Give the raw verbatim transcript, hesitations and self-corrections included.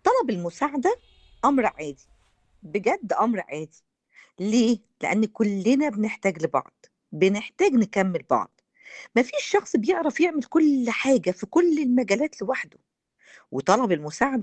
طلب المساعدة أمر عادي، بجد أمر عادي. ليه؟ لأن كلنا بنحتاج لبعض، بنحتاج نكمل بعض. مفيش شخص بيعرف يعمل كل حاجة في كل المجالات لوحده، وطلب المساعدة